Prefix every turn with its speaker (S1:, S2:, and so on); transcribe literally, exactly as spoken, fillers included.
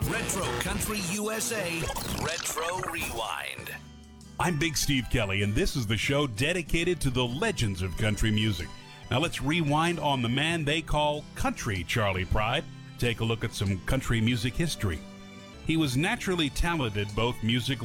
S1: Retro Country U S A Retro Rewind.
S2: I'm Big Steve Kelly, and this is the show dedicated to the legends of country music. Now let's rewind on the man they call Country Charley Pride. Take a look at some country music history. He was naturally talented both musically